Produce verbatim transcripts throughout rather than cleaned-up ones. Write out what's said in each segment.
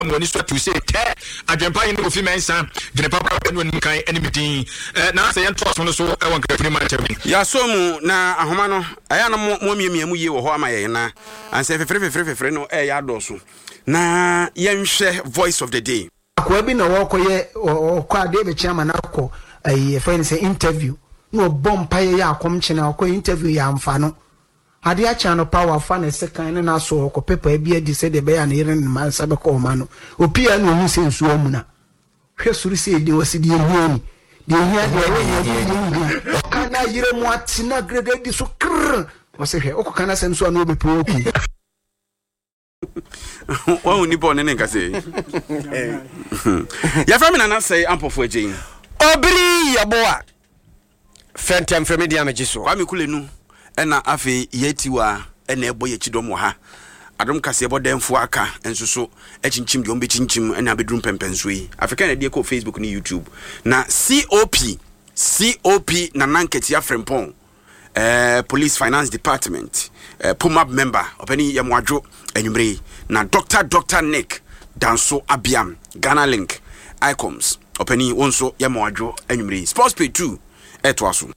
woni so to say te adwempa yin no fi mensa dwene papa no nim kan enemy din na say ento so no so e won ka free match ya so mu na ahoma no aya na mo miamia mu ye wo ho amaye na anse fefre fefre fefre no e ya do so na yenhwe voice of the day akwa bi na wo koye okwa de be chiama na akọ eh friend say interview no bomb paye ya akomche na akọ interview ya amfa no ade a channel power fa na second na so ko paper bi adi se de be ya na yire na sabe ko ma no opia na ohu se nsu omuna hwe suru se de wasidi ehuani de ehia de we kana yire mu atina grade di so kr wose hwe okokana se nsu na obepo oku wa uni bone ne nkase ya famina na say ampofo agyin obiri yaboa fentem from media mejiso kwa mikulenu ena afi yetiwa ena ebo yechidom ha adom kase ebo demfo aka ensuso echinchim de ombe chinchim ena bedrum pempenso yi african na de ko Facebook ni YouTube na C O P C O P na nanketi afrempon eh police finance department eh Pumab member openi yamwadwo enumre na Doctor Doctor Nick Danso Abiam Ghana Link Icoms openi wonso yamwadwo enumre sports pay two etwaso.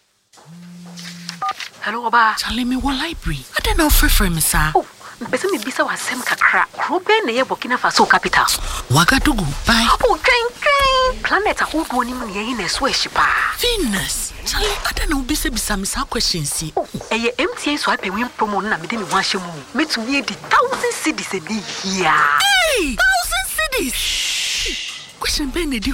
Hello, Oba. Charlie, me what library? I don't know for me, sir. Oh, mpese me bisa wa sem kakra. Krobe na ye Burkina Faso capital. Wagadugu, bye. Oh, train, train. Planet a whole one in ye in a sweshipa. Venus. Charlie, I don't know bisa bisa me sa questions see. Oh, eh ye M T A swipe win promo na me de me wan shemu. Me to me di thousand cities e ni here. Hey, thousand cities. Question ben